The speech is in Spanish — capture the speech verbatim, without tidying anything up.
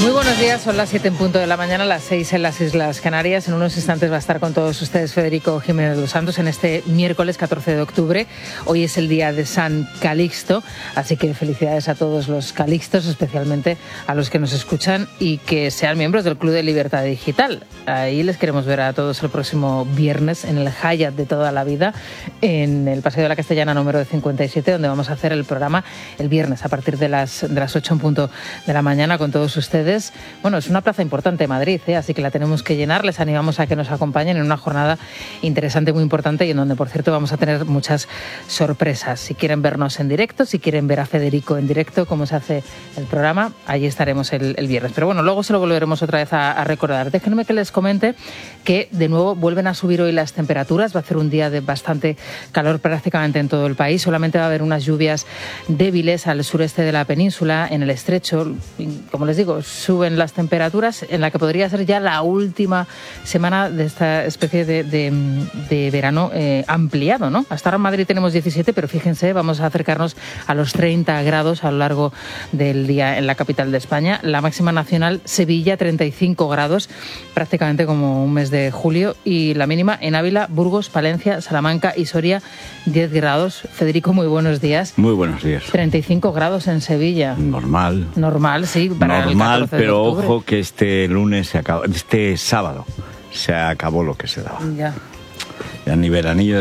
Muy buenos días, son las siete en punto de la mañana, las seis en las Islas Canarias. En unos instantes va a estar con todos ustedes Federico Jiménez dos Santos en este miércoles catorce de octubre. Hoy es el día de San Calixto, así que felicidades a todos los calixtos, especialmente a los que nos escuchan y que sean miembros del Club de Libertad Digital. Ahí les queremos ver a todos el próximo viernes en el Hyatt de toda la vida, en el Paseo de la Castellana número cincuenta y siete, donde vamos a hacer el programa el viernes a partir de las, de las ocho en punto de la mañana con todos ustedes. Bueno, es una plaza importante Madrid, ¿eh? Así que la tenemos que llenar. Les animamos a que nos acompañen en una jornada interesante, muy importante, y en donde, por cierto, vamos a tener muchas sorpresas. Si quieren vernos en directo, si quieren ver a Federico en directo, como se hace el programa, allí estaremos el, el viernes. Pero bueno, luego se lo volveremos otra vez a, a recordar. Déjenme que les comente que de nuevo vuelven a subir hoy las temperaturas. Va a ser un día de bastante calor prácticamente en todo el país. Solamente va a haber unas lluvias débiles al sureste de la península, en el estrecho. Como les digo, suben las temperaturas en la que podría ser ya la última semana de esta especie de, de, de verano eh, ampliado, ¿no? Hasta ahora en Madrid tenemos diecisiete, pero fíjense, vamos a acercarnos a los treinta grados a lo largo del día en la capital de España. La máxima nacional, Sevilla, treinta y cinco grados, prácticamente como un mes de julio, y la mínima en Ávila, Burgos, Palencia, Salamanca y Soria, diez grados. Federico, muy buenos días. Muy buenos días. treinta y cinco grados en Sevilla. Normal. Normal, sí. Para Normal, el pero ojo que este lunes se acabó, este sábado se acabó lo que se daba. Ya. Ya ni veranillo.